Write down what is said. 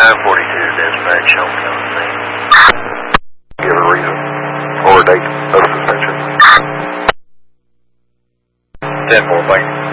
942 dispatch, Hometown on scene. Give a reason or a date of suspension. 10-4, thank you.